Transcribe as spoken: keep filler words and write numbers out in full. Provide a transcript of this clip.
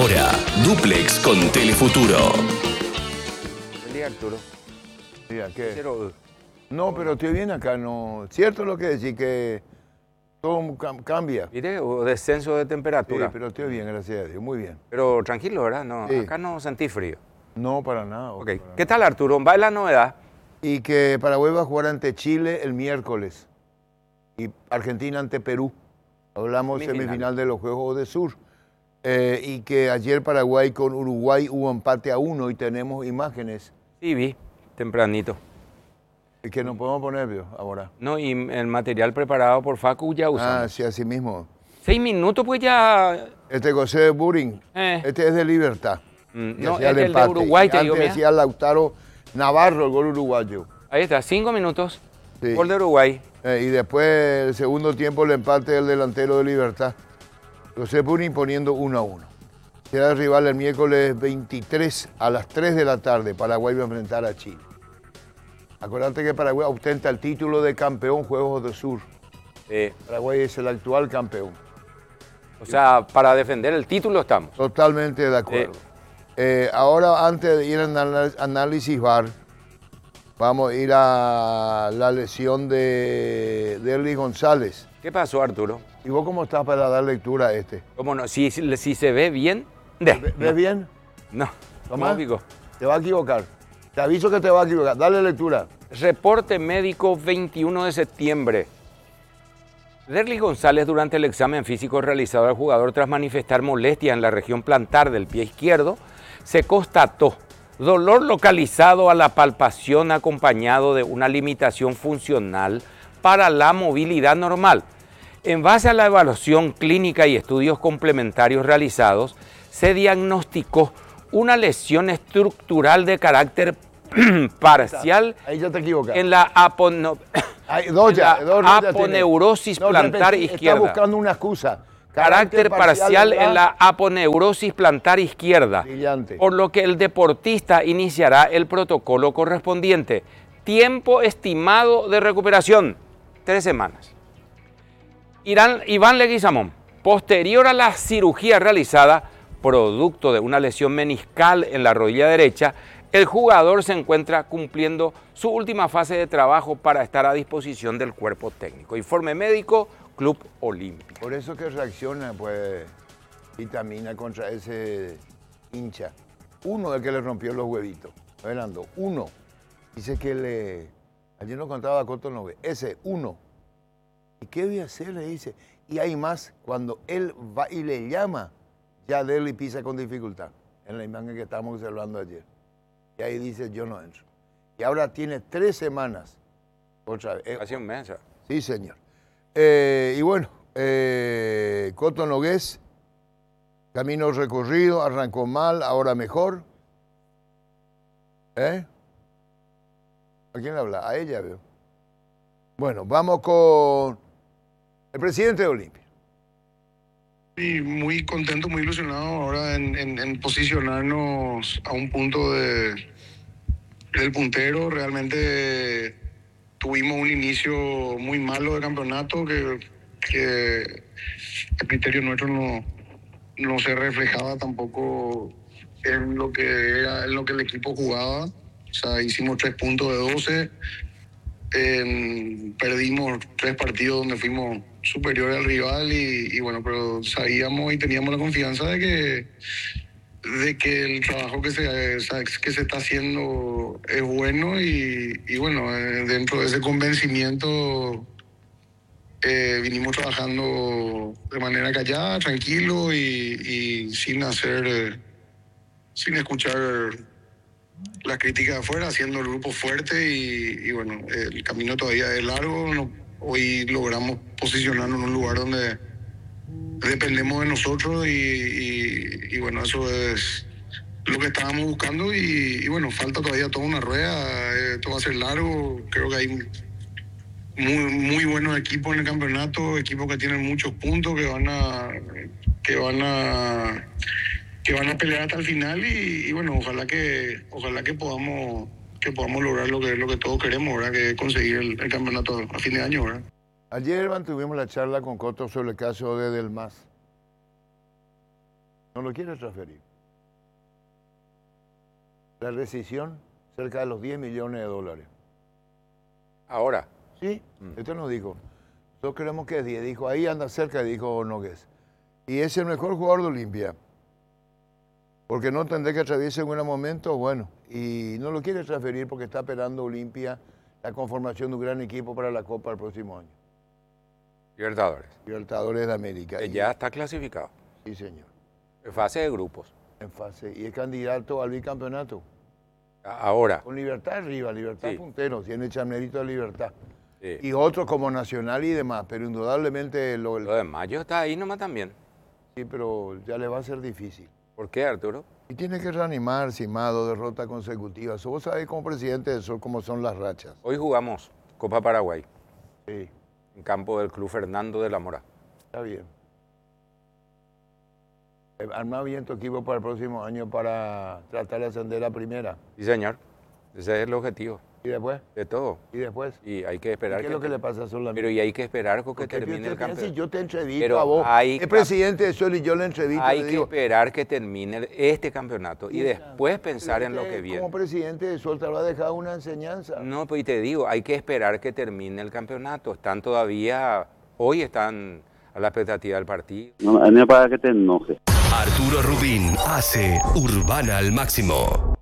Ahora, Duplex con Telefuturo. Buen día, Arturo. Mira, ¿qué? Cero. No, pero estoy bien acá, no. Cierto lo que decís, que todo cam- cambia. ¿Viste? O descenso de Sí, temperatura. pero estoy bien, gracias a Dios, muy bien. Pero tranquilo, ¿verdad? No, Sí. acá no sentí frío. No, para nada. Ok. para ¿Qué nada. tal, Arturo? Va la novedad. Y que Paraguay va a jugar ante Chile el miércoles y Argentina ante Perú. Hablamos Semifinal. semifinal de los Juegos de Sur. Eh, y que ayer Paraguay con Uruguay hubo empate a uno y tenemos imágenes Sí, vi. Tempranito. que nos podemos poner vio, ahora. No, y el material preparado por Facu ya Ah, usamos. sí, así mismo. Seis minutos, pues ya... Este José de Burin, Eh. este es de Libertad. Mm, que no, hacía este es el de empate. Uruguay, Y te digo, antes mira. decía Lautaro Navarro, el gol uruguayo. Ahí está, cinco minutos. Sí. Gol de Uruguay. Eh, y después, el segundo tiempo, el empate del delantero de Libertad. José Burin poniendo uno a uno. Será el rival el miércoles veintitrés a las tres de la tarde. Paraguay va a enfrentar a Chile. Acordate que Paraguay ostenta el título de campeón Juegos del Sur. Eh, Paraguay es el actual campeón. o sea, para defender el título estamos. Totalmente de acuerdo. Eh, ahora, antes de ir al anal- análisis V A R, vamos a ir a la lesión de Derlis González. ¿Qué pasó, Arturo? ¿Y vos cómo estás para dar lectura a este? ¿Cómo no? Si, si, si se ve bien... de- ¿Ves ves bien? No, Tomás. lógico. Te va a equivocar. Te aviso que te va a equivocar. Dale lectura. Reporte médico veintiuno de septiembre. Derlis González, durante el examen físico realizado al jugador tras manifestar molestia en la región plantar del pie izquierdo, se constató dolor localizado a la palpación acompañado de una limitación funcional para la movilidad normal. En base a la evaluación clínica y estudios complementarios realizados, se diagnosticó una lesión estructural de carácter parcial Ahí ya te equivocas. en la apono- Hay dos en ya, la dos ya tienes. aponeurosis No, plantar repetí, izquierda. Está buscando una excusa. Carácter parcial en la aponeurosis plantar izquierda, Brillante. por lo que el deportista iniciará el protocolo correspondiente. Tiempo estimado de recuperación, tres semanas. Irán, Iván Leguizamón, posterior a la cirugía realizada, producto de una lesión meniscal en la rodilla derecha, el jugador se encuentra cumpliendo su última fase de trabajo para estar a disposición del cuerpo técnico. Informe médico, Club Olimpia. Por eso que reacciona, pues, vitamina contra ese hincha. Uno es el que le rompió los huevitos. Fernando, uno. Dice que le... Ayer nos contaba Coto Nove. Ese, uno. ¿Y qué voy a hacer? Le dice. Y hay más. Cuando él va y le llama, ya Derlis pisa con dificultad. En la imagen que estábamos observando ayer. Y ahí dice, yo no entro. Y ahora tiene tres semanas. Otra vez. Eh, Hace un mes. Sí, señor. Eh, y bueno, eh, Coto Nogués, camino recorrido, arrancó mal, ahora mejor. ¿Eh? ¿A quién le habla? A ella, veo. Bueno, vamos con el presidente de Olimpia. Y muy contento, muy ilusionado ahora en, en- en posicionarnos a un punto de, del puntero. Realmente tuvimos un inicio muy malo de campeonato que, que a criterio nuestro no, no se reflejaba tampoco en lo que era, en lo que el equipo jugaba. O sea, hicimos tres puntos de doce. Eh, perdimos tres partidos donde fuimos superiores al rival y, y bueno, pero sabíamos y teníamos la confianza de que de que el trabajo que se, que se está haciendo es bueno y, y bueno, eh, dentro de ese convencimiento eh, vinimos trabajando de manera callada, tranquilo y, y sin hacer, eh, sin escuchar las críticas de afuera, haciendo el grupo fuerte y, y bueno, el camino todavía es largo. No, hoy logramos posicionarnos en un lugar donde dependemos de nosotros y, y, y bueno, eso es lo que estábamos buscando y, y bueno, falta todavía toda una rueda, esto va a ser largo, creo que hay muy, muy buenos equipos en el campeonato, equipos que tienen muchos puntos, que van a que van a que van a pelear hasta el final y, y bueno, ojalá que ojalá que podamos que podamos lograr lo que lo que todos queremos, ¿verdad? Que es conseguir el, el campeonato a fin de año, ¿verdad? Ayer mantuvimos la charla con Coto sobre el caso de Delmas. No lo quiere transferir. La rescisión, cerca de los diez millones de dólares. Ahora. Sí, mm. esto nos dijo. Nosotros creemos que es diez. Dijo, ahí anda cerca, dijo Nogués. Y es el mejor jugador de Olimpia. Porque no tendré que atraviese en un momento, bueno. Y no lo quiere transferir porque está esperando Olimpia la conformación de un gran equipo para la Copa el próximo año. Libertadores. Libertadores de América. Que ya está clasificado. Sí, señor. En fase de grupos. En fase. Y es candidato al bicampeonato. Ahora. Con Libertad arriba, Libertad sí. puntero, tiene el mérito de Libertad. Sí. Y otros como Nacional y demás, pero indudablemente... Lo, lo de Mayo está ahí nomás también. Sí, pero ya le va a ser difícil. ¿Por qué, Arturo? Y tiene que reanimarse, más dos derrotas consecutivas. Vos sabés como presidente de Sol cómo son las rachas. Hoy jugamos Copa Paraguay. Sí. En campo del Club Fernando de la Mora. Está bien. Arma bien tu equipo para el próximo año para tratar de ascender a primera. Sí, señor. Ese es el objetivo. ¿Y después? De todo. ¿Y después? Y hay que esperar. ¿Qué es que lo que te... le pasa a Sol? Pero y hay que esperar que Porque termine el campeonato. Si yo te entrevisto Pero a vos, hay... es presidente de Sol y yo le entrevisto. Hay le que digo, esperar que termine este campeonato y después pensar en lo que viene. Como presidente de Sol te va a dejar una enseñanza. No, pues y te digo, hay que esperar que termine el campeonato. Están todavía, hoy están a la expectativa del partido. No, a mí me parece que te enojes. Arturo Rubín hace Urbana al máximo.